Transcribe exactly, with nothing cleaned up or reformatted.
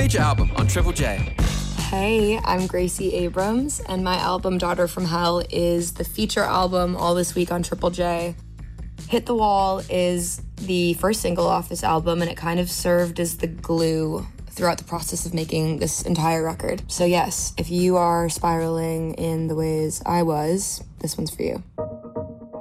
major album on Triple J. Hey, I'm Gracie Abrams, and my album Daughter from Hell is the feature album all this week on Triple J. Hit the Wall is the first single off this album, and it kind of served as the glue throughout the process of making this entire record. So yes, if you are spiraling in the ways I was, this one's for you.